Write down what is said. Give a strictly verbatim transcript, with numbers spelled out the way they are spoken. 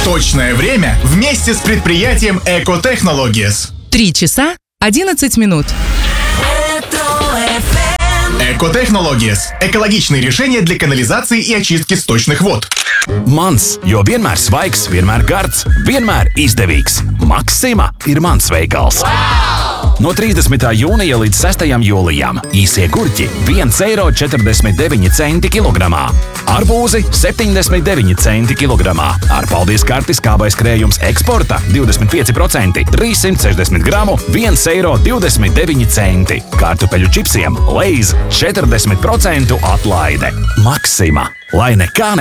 Точное время вместе с предприятием Экотехнологиес. Три часа одиннадцать минут. Экотехнологиес – экологичные решения для канализации и очистки сточных вод. Mans, jo vienmēr svaigs, vienmēr gards, vienmēr izdevīgs. Maksima ir mans veikals. Wow! No trīsdesmitā jūnija līdz sestajam jūlijam īsie gurķi viens eiro četrdesmit deviņi centi kilogramā. Arbūzi septiņdesmit deviņi centi kilogramā. Ar paldies karti skābais krējums eksporta divdesmit pieci procenti, trīssimt sešdesmit gramu, viens eiro divdesmit deviņi centi. Kartupeļu čipsiem Lay's četrdesmit procentu atlaide. Maksima, lai nekā